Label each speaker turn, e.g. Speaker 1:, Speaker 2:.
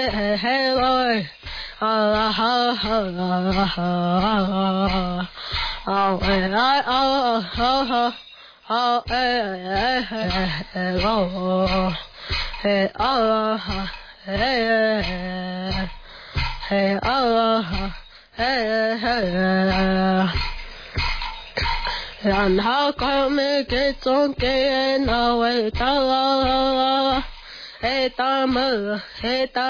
Speaker 1: 然后光明给总给那味道，黑大门黑大。